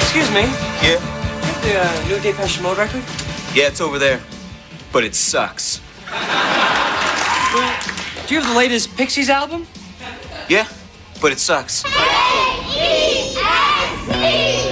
Excuse me. Yeah? The new Depeche Mode record? Yeah, it's over there. But it sucks. Do you have the latest Pixies album? Yeah, but it sucks.